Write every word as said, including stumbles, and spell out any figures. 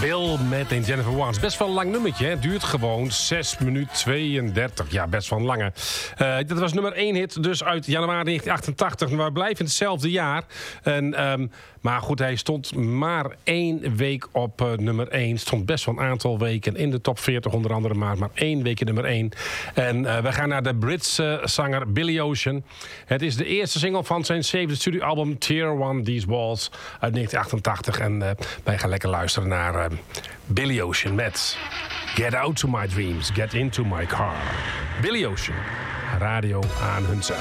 Bill met een Jennifer Warnes. Best wel een lang nummertje, hè? Duurt gewoon zes minuten tweeëndertig. Ja, best wel een lange. Uh, dat was nummer één hit, dus uit januari negentien achtentachtig. We blijven in hetzelfde jaar. En, um, maar goed, hij stond maar één week op uh, nummer één. Stond best wel een aantal weken in de top veertig, onder andere. Maar maar één week in nummer één. En uh, we gaan naar de Britse zanger Billy Ocean. Het is de eerste single van zijn zevende studioalbum Tear One These Walls uit negentien achtentachtig. En uh, wij gaan lekker luisteren naar uh, Billy Ocean met Get Out to My Dreams, Get Into My Car. Billy Ocean, radio aan hun zaak.